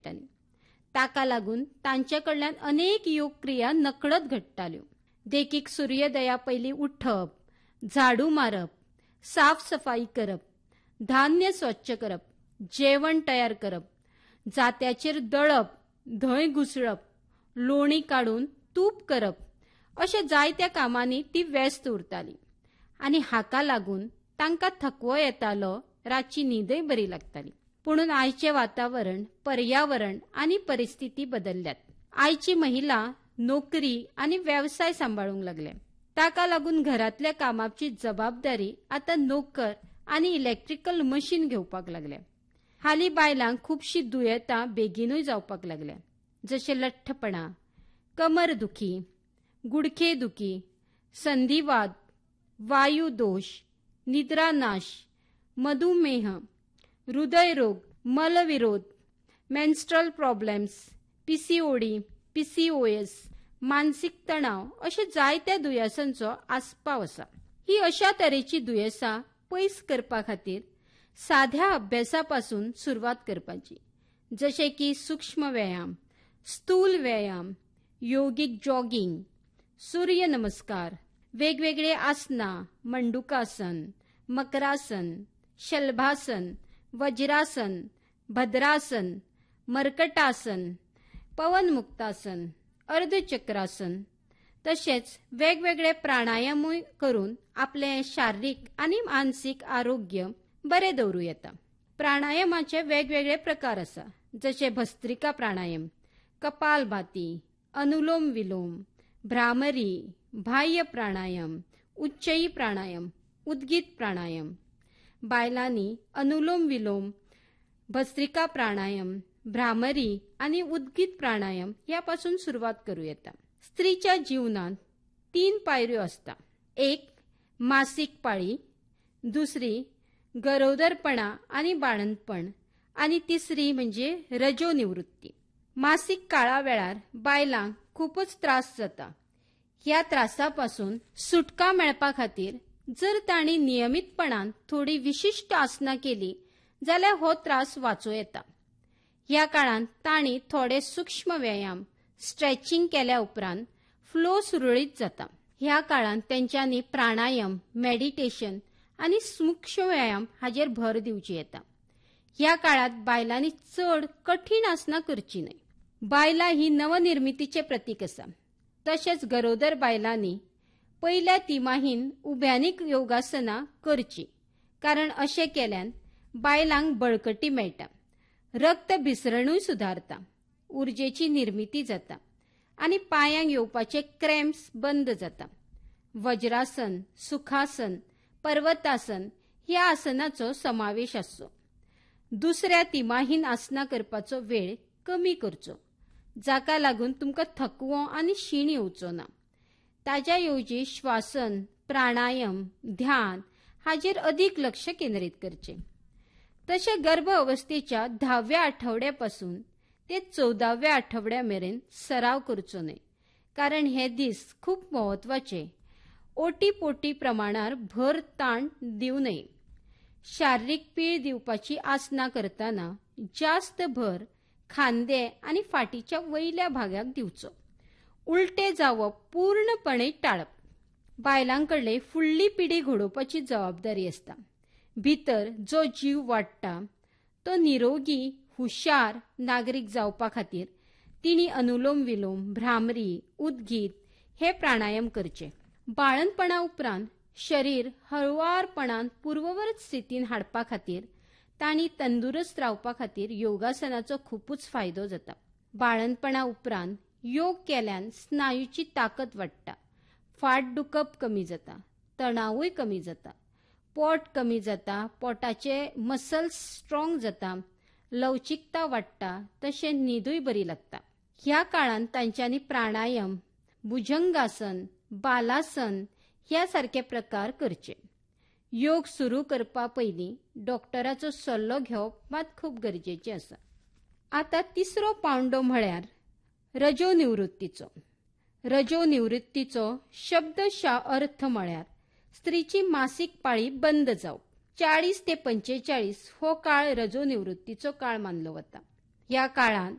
मेळटाली. ताका लागून तांचे कडल्यान अनेक योग क्रिया नकळत घडटाल्यो. देखीक सूर्योदया पयलीं उठप, झाडू मारप, साफ सफाई करप, धान्य स्वच्छ करप, जेवण तयार करप, जात्याचेर दळप, धंय घुसळप, लोणी काडून तूप करप अशा जायत्या कामांनी ती व्यस्त उरताली. आनी हाका लागून तांकां थकवो येतालो, रातची न्हीदय बरी लागताली. पूण आयचे वातावरण, पर्यावरण आनी परिस्थिती बदलल्यात. आयची महिला नोकरी आनी व्यवसाय सांबाळूंक लागल्या. ताका लागून घरांतल्या कामाची जबाबदारी आतां नोकर आनी इलेक्ट्रिकल मशीन घेवपाक लागल्या. हालीं बायलांक खुबशीं दुयेंतां बेगीनूय जावपाक लागल्या, जशे लठ्ठपणा, कमरदुखी, गुडघेदुखी, संधिवात, वायू दोष, निद्रानाश, मधुमेह, हृदयरोग, मलविरोध, मेन्स्ट्रल प्रॉब्लेम्स, पीसीओडी, पीसीओएस, मानसिक तणाव अशा जायत्या दुयेंसांचो आस्पाव आसा. ही अशा तरेची दुयेंसां पयस करपा खातीर साध्या अभ्यासापासून सुरवात करपाची, जशे की सूक्ष्म व्यायाम, स्थूल व्यायाम, योगिक जॉगिंग, सूर्य नमस्कार, वेगवेगळे आसना, मंडुकासन, मकरासन, शलभासन, वज्रासन, भद्रासन, मर्कटासन, पवनमुक्तासन, अर्धचक्रासन तशेंच वेगवेगळे प्राणायामूय करून आपले शारीरिक आनी मानसीक आरोग्य बरें दवरूं येता. प्राणायामाचे वेगवेगळे प्रकार आसा, जशे भस्त्रिका प्राणायाम, कपालभाती, अनुलोम विलोम, भ्रामरी, बाह्य प्राणायाम, उच्चयी प्राणायाम, उद्गीत प्राणायाम. बायलांनी अनुलोम विलोम, भस्त्रिका प्राणायाम, भ्रामरी आनी उद्गीत प्राणायाम यापासून सुरवात करूं येता. स्त्रीच्या जीवनात 3 पायऱ्यो असता. एक मासिक पाळी, दुसरी गरोदरपणा आनी बाळंतपण आनी तिसरी म्हणजे रजो निवृत्ती. मासिक काळा वेळार बायलांक खूपच त्रास जाता. ह्या त्रासापासून सुटका मेळपा खातीर जर तांणी नियमितपणान थोडी विशिष्ट आसना केली जाल्यार हो त्रास वाचूं येता. ह्या काळात तांणी थोडे सूक्ष्म व्यायाम, स्ट्रेचिंग केल्या उपरांत फ्लो सुरळीत जाता. ह्या काळात तेंच्यांनी प्राणायाम, मेडिटेशन आनी सूक्ष्म व्यायाम हाजेर भर दिवची येता. ह्या काळात बायलांनी चड कठीण आसना करची न्हय. बायलां ही नवनिर्मितीचे प्रतीक आसा. तशेंच गरोदर बायलांनी पयल्या तिमाहीन उब्यांनी योगासना करची, कारण अशें केल्यान बायलांक बळकटी मेळटा, रक्त भिसरणूय सुदारता, उर्जेची निर्मिती जाता आनी पांयांक येवपाचे क्रॅम्प्स बंद जाता. वज्रासन, सुखासन, पर्वतासन ह्या आसनाचो समावेश आसचो. दुसऱ्या तिमाहीन आसना करपाचो वेळ कमी करचो, जाका लागून तुमकां थकवो आनी शीण येवचो ना. ताच्या येवजी श्वासन, प्राणायाम, ध्यान हाजेर अदीक लक्ष केंद्रीत करचें. तशें गर्भ अवस्थेच्या 10व्या आठवड्यापासून ते 14व्या आठवड्या मेरेन सराव करचो न्हय, कारण हे दीस खूप म्हत्वाचे. ओटी-पोटी प्रमाणार भर ताण दिवं न्हय. शारीरिक पीळ दिवपाची आसना करतना जास्त भर खांदे आनी फाटीच्या वयल्या भागाक दिवचो. उलटे जावप पूर्णपणे टाळप. बायलांकडले फुडली पिढी घडोवपाची जबाबदारी आसता. भितर जो जीव वाडटा तो निरोगी, हुशार नागरीक जावपा खातीर तिणी अनुलोम विलोम, भ्रामरी, उद्गीत हे प्राणायाम करचे. बाळंतपणा उपरांत शरीर हळुवारपणान पूर्ववत स्थितीन हाडपा खातीर तांणी तंदुरुस्त रावपा खातीर योगासनाचो खूपच फायदो जाता. बाळंतपणा उपरांत योग केल्यान स्नायूची ताकद वाडटा, फाट दुखप कमी जाता, तणावूय कमी जाता, पोट कमी जाता, पोटाचे मसल्स स्ट्रॉंग जाता, लवचिकता वाडटा, तशें न्हीदूय बरी लागता. ह्या काळात तांच्यांनी प्राणायाम, भुजंगासन, बालासन ह्या सारखे प्रकार करचे. योग सुरू करपा पयलीं डॉक्टराचो सल्लो घेवप मात खूब गरजेचें आसा. आता तिसरो पावंडो म्हळ्यार रजो निवृत्तीचो. रजो निवृत्तीचो शब्दशः अर्थ म्हळ्यार स्त्रीची मासिक पाळी बंद जावप. 40 ते 45 हो काळ रजो निवृत्तीचो काळ मानलो वता. ह्या काळात